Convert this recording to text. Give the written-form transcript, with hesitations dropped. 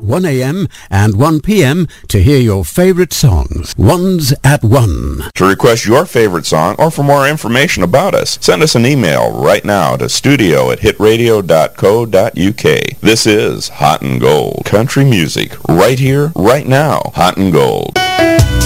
1 a.m. and 1 p.m. to hear your favorite songs. Ones at 1. To request your favorite song or for more information about us, send us an email right now to studio@hitradio.co.uk. This is Hot and Gold. Country music right here, right now. Hot and Gold.